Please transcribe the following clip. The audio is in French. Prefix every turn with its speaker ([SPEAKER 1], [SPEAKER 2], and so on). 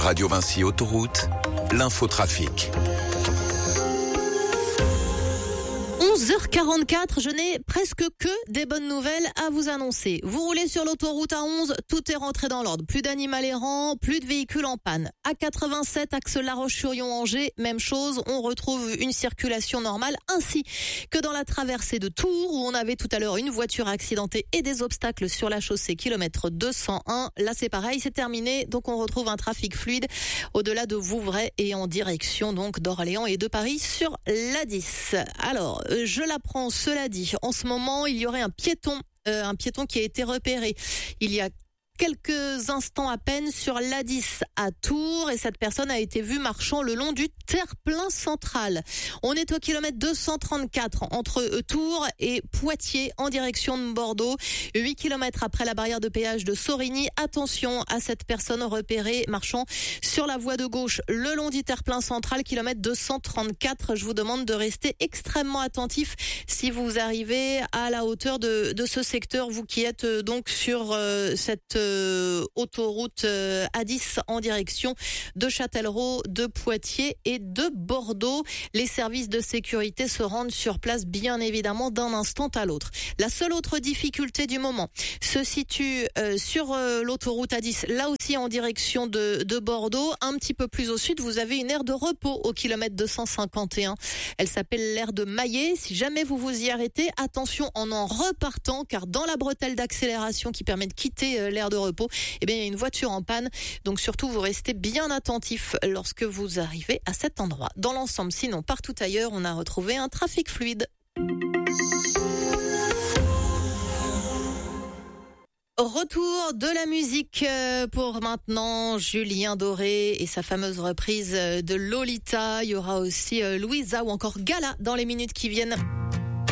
[SPEAKER 1] Radio Vinci Autoroute, l'infotrafic.
[SPEAKER 2] 11h44, je n'ai presque que des bonnes nouvelles à vous annoncer. Vous roulez sur l'autoroute A11, tout est rentré dans l'ordre. Plus d'animal errant, plus de véhicules en panne. A87, axe La Roche-sur-Yon-Angers, même chose, on retrouve une circulation normale, ainsi que dans la traversée de Tours, où on avait tout à l'heure une voiture accidentée et des obstacles sur la chaussée kilomètre 201. Là, c'est pareil, c'est terminé, donc on retrouve un trafic fluide au-delà de Vouvray et en direction donc d'Orléans et de Paris sur l'A10. Alors, je l'apprends, cela dit, en ce moment, il y aurait un piéton qui a été repéré il y a quelques instants à peine sur l'A10 à Tours, et cette personne a été vue marchant le long du terre-plein central. On est au kilomètre 234 entre Tours et Poitiers en direction de Bordeaux, 8 kilomètres après la barrière de péage de Sorigny. Attention à cette personne repérée marchant sur la voie de gauche le long du terre-plein central, kilomètre 234. Je vous demande de rester extrêmement attentif si vous arrivez à la hauteur de ce secteur, vous qui êtes donc sur cette autoroute A10 en direction de Châtellerault, de Poitiers et de Bordeaux. Les services de sécurité se rendent sur place bien évidemment d'un instant à l'autre. La seule autre difficulté du moment se situe sur l'autoroute A10, là aussi en direction de Bordeaux. Un petit peu plus au sud, vous avez une aire de repos au kilomètre 251. Elle s'appelle l'aire de Maillet. Si jamais vous vous y arrêtez, attention en repartant, car dans la bretelle d'accélération qui permet de quitter l'aire de repos, eh bien, il y a une voiture en panne. Donc surtout, vous restez bien attentif lorsque vous arrivez à cet endroit. Dans l'ensemble, sinon, partout ailleurs, on a retrouvé un trafic fluide. Retour de la musique pour maintenant, Julien Doré et sa fameuse reprise de Lolita. Il y aura aussi Louisa ou encore Gala dans les minutes qui viennent.